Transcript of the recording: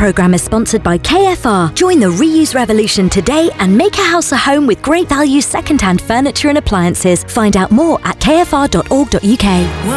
programme is sponsored by KFR. Join the reuse revolution today and make a house a home with great value second-hand furniture and appliances. Find out more at kfr.org.uk.